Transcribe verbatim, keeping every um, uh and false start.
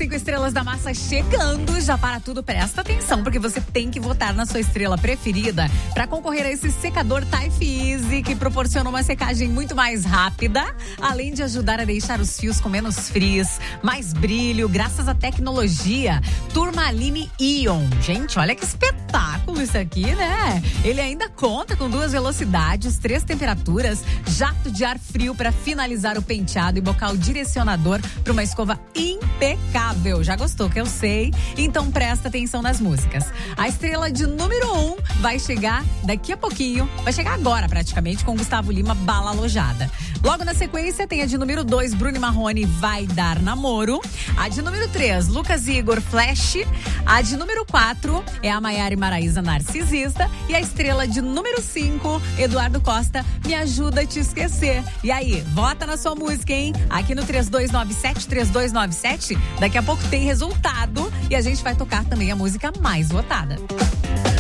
Cinco estrelas da massa chegando. Já para tudo, presta atenção, porque você tem que votar na sua estrela preferida para concorrer a esse secador Type Easy, que proporciona uma secagem muito mais rápida, além de ajudar a deixar os fios com menos frizz, mais brilho, graças à tecnologia Turmaline Ion. Gente, olha que espetáculo isso aqui, né? Ele ainda conta com duas velocidades, três temperaturas, jato de ar frio para finalizar o penteado e bocal direcionador para uma escova impecável. Já gostou, que eu sei? Então presta atenção nas músicas. A estrela de número um vai chegar daqui a pouquinho, vai chegar agora praticamente, com Gustavo Lima, Bala Alojada. Logo na sequência tem a de número dois, Bruno e Marrone, Vai Dar Namoro. A de número três, Lucas e Igor, Flash. A de número quatro é a Maiara e Maraísa, Narcisista. E a estrela de número cinco, Eduardo Costa, Me Ajuda a Te Esquecer. E aí, vota na sua música, hein? Aqui no três dois nove sete, três dois nove sete, daqui a pouco tem resultado e a gente vai tocar também a música mais votada.